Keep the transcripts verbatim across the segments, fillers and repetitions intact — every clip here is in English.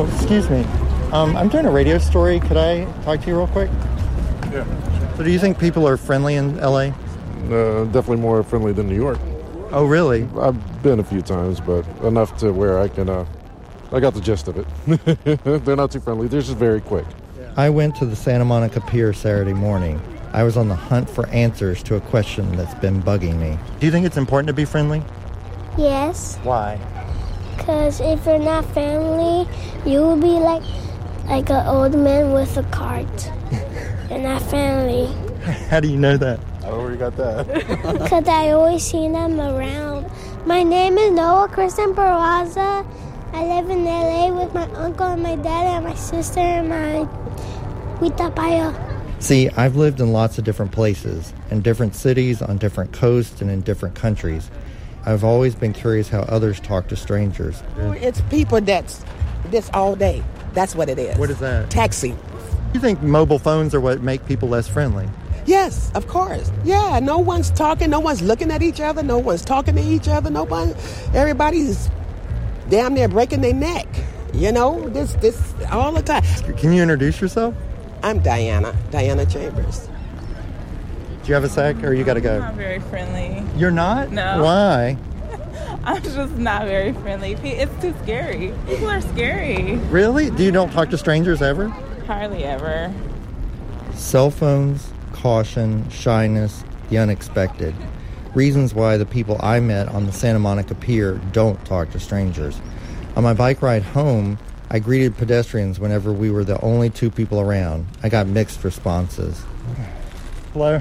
Oh, excuse me. Um, I'm doing a radio story. Could I talk to you real quick? Yeah. So do you think people are friendly in L A? Uh, definitely more friendly than New York. Oh, really? I've been a few times, but enough to where I can, uh, I got the gist of it. They're not too friendly. They're just very quick. I went to the Santa Monica Pier Saturday morning. I was on the hunt for answers to a question that's been bugging me. Do you think it's important to be friendly? Yes, Why? because if you're not friendly, you will be like like an old man with a cart. You're not friendly. How do you know that? I don't know where you got that. Because I always see them around. My name is Noah Kristen Barraza. I live in L A with my uncle and my dad and my sister and my Huitapaya. See, I've lived in lots of different places, in different cities, on different coasts, and in different countries. I've always been curious how others talk to strangers. It's people that's this all day. That's what it is. What is that? Taxi. You think mobile phones are what make people less friendly? Yes, of course. Yeah, no one's talking. No one's looking at each other. No one's talking to each other. Nobody. Everybody's damn near breaking their neck. You know, this this all the time. Can you introduce yourself? I'm Diana. Diana Chambers. Do you have a sec, or you got to go? I'm not very friendly. You're not? No. Why? I'm just not very friendly. It's too scary. People are scary. Really? Do you don't talk to strangers ever? Hardly ever. Cell phones, caution, shyness, the unexpected. Reasons why the people I met on the Santa Monica Pier don't talk to strangers. On my bike ride home, I greeted pedestrians whenever we were the only two people around. I got mixed responses. Hello?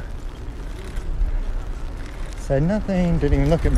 Said nothing, didn't even look at me.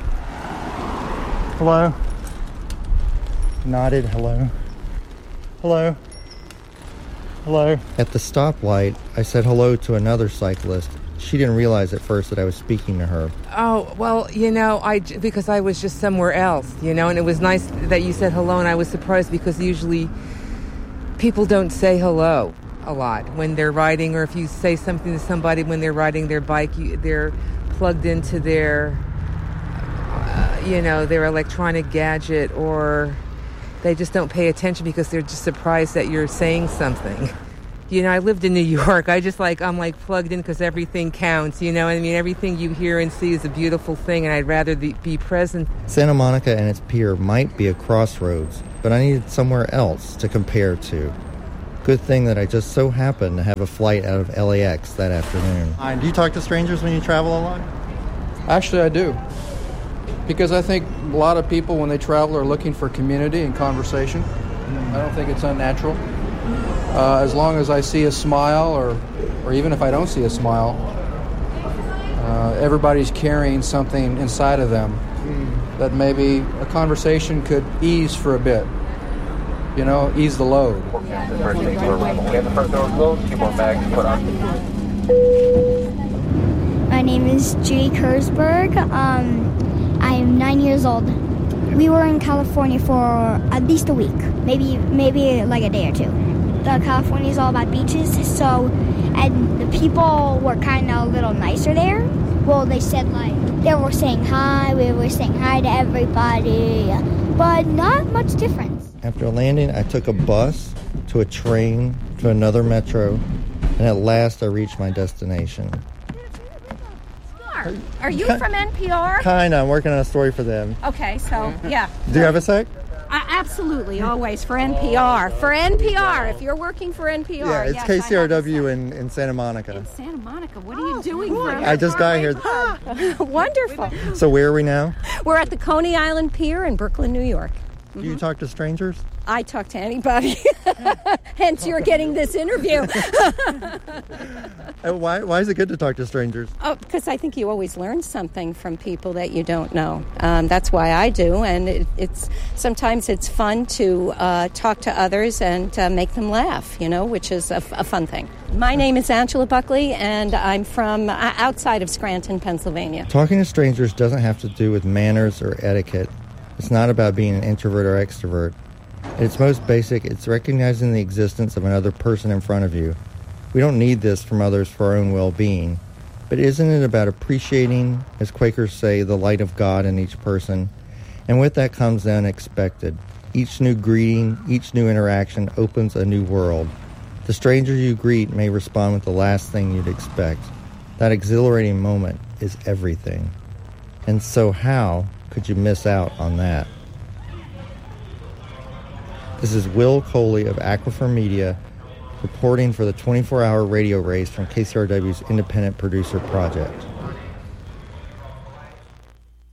Hello? Nodded, hello. Hello? Hello? At the stoplight, I said hello to another cyclist. She didn't realize at first that I was speaking to her. Oh, well, you know, I, because I was just somewhere else, you know, and it was nice that you said hello, and I was surprised because usually people don't say hello a lot when they're riding, or if you say something to somebody when they're riding their bike, you, they're plugged into their, uh, you know, their electronic gadget, or they just don't pay attention because they're just surprised that you're saying something. You know, I lived in New York. I just like, I'm like plugged in because everything counts, you know. I mean, everything you hear and see is a beautiful thing, and I'd rather be, be present. Santa Monica and its pier might be a crossroads, but I needed somewhere else to compare to. Good thing that I just so happened to have a flight out of L A X that afternoon. Uh, do you talk to strangers when you travel a lot? Actually, I do. Because I think a lot of people, when they travel, are looking for community and conversation. I don't think it's unnatural. Uh, as long as I see a smile, or, or even if I don't see a smile, uh, everybody's carrying something inside of them that maybe a conversation could ease for a bit. You know, ease the load. My name is Judy Kurzberg. Um, I'm nine years old. We were in California for at least a week, maybe maybe like a day or two. The California is all about beaches, so, and the people were kind of a little nicer there. Well, they said like, they were saying hi, we were saying hi to everybody, but not much difference. After landing, I took a bus to a train to another metro, and at last I reached my destination. Are, are you from N P R? Kinda, I'm working on a story for them. Okay, so, yeah. Do you have a sec? Uh, absolutely, always, for N P R. For N P R, if you're working for N P R. Yeah, it's yes, K C R W in, in Santa Monica. In Santa Monica, what are you doing? For I just got here. Wonderful. So where are we now? We're at the Coney Island Pier in Brooklyn, New York. Do you talk to strangers? I talk to anybody. Hence, you're getting this interview. Uh, why, why is it good to talk to strangers? Oh, because I think you always learn something from people that you don't know. Um, that's why I do, and it, it's sometimes it's fun to uh, talk to others and uh, make them laugh, you know, which is a, a fun thing. My name is Angela Buckley, and I'm from uh, outside of Scranton, Pennsylvania. Talking to strangers doesn't have to do with manners or etiquette. It's not about being an introvert or extrovert. At its most basic, it's recognizing the existence of another person in front of you. We don't need this from others for our own well-being. But isn't it about appreciating, as Quakers say, the light of God in each person? And with that comes the unexpected. Each new greeting, each new interaction opens a new world. The stranger you greet may respond with the last thing you'd expect. That exhilarating moment is everything. And so how could you miss out on that? This is Will Coley of Aquifer Media reporting for the twenty-four hour radio race from K C R W's Independent Producer Project.